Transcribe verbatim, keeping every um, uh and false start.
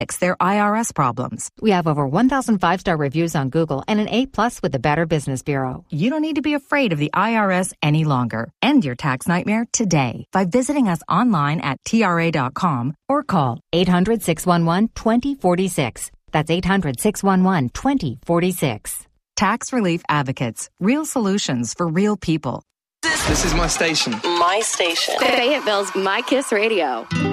fix their I R S problems. We have over one thousand five-star reviews on Google and an A plus with the Better Business Bureau. You don't need to be afraid of the I R S any longer. End your tax nightmare today by visiting us online at T R A dot com or call eight hundred, six one one, two zero four six. That's eight hundred, six one one, two zero four six. Tax Relief Advocates. Real solutions for real people. This is my station. My station. Fayetteville's My Kiss Radio.